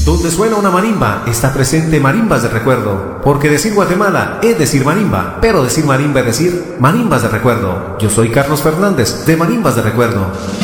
Donde suena una marimba, está presente marimbas de recuerdo. Porque decir Guatemala es decir marimba, pero decir marimba es decir marimbas de recuerdo. Yo soy Carlos Fernández, de Marimbas de Recuerdo.